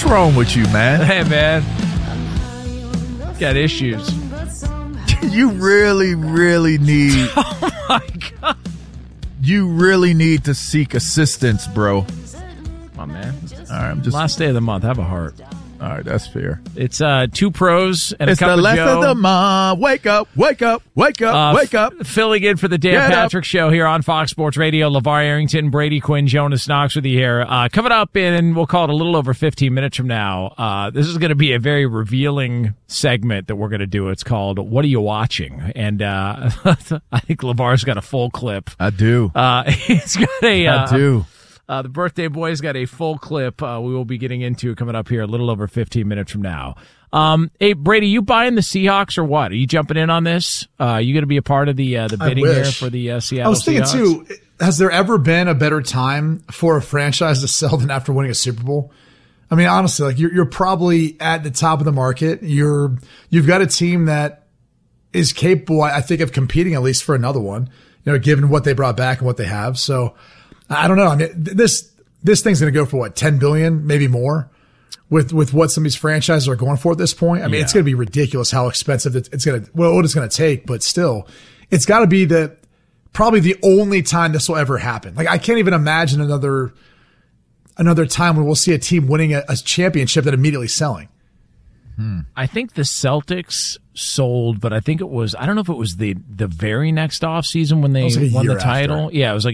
What's wrong with you, man? Hey, man. Got issues. You really, really need... Oh, my God. You really need to seek assistance, bro. Come on, man. All right, I'm just... Last day of the month. Have a heart. All right, that's fair. It's two pros and it's a cup the of last Joe. of the month. Wake up, wake up, wake up, wake up. Filling in for the Dan Patrick Show here on Fox Sports Radio. LeVar Arrington, Brady Quinn, Jonas Knox with you here. Coming up in, we'll call it a little over 15 minutes from now, this is going to be a very revealing segment that we're going to do. It's called What Are You Watching? And I think LeVar's got a full clip. I do. He's got a... I do. The birthday boy's got a full clip we will be getting into coming up here a little over 15 minutes from now. Hey, Brady, you buying the Seahawks or what? Are you jumping in on this? You going to be a part of the bidding here for the Seattle Seahawks? I was thinking, too, has there ever been a better time for a franchise to sell than after winning a Super Bowl? I mean, honestly, like you're probably at the top of the market. You've got a team that is capable, I think, of competing at least for another one, given what they brought back and what they have. So I don't know. I mean, this thing's going to go for what, $10 billion, maybe more, with what some of these franchises are going for at this point. I mean, it's going to be ridiculous how expensive what it's going to take, but still, it's got to be probably the only time this will ever happen. Like, I can't even imagine another time when we'll see a team winning a championship that immediately selling. I think the Celtics sold, but I think it was, I don't know if it was the very next offseason when they won the title. After. Yeah, it was like